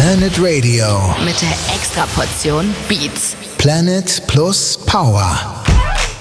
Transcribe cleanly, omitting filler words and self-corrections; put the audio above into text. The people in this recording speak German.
Planet Radio. Mit der Extraportion Beats. Planet plus Power.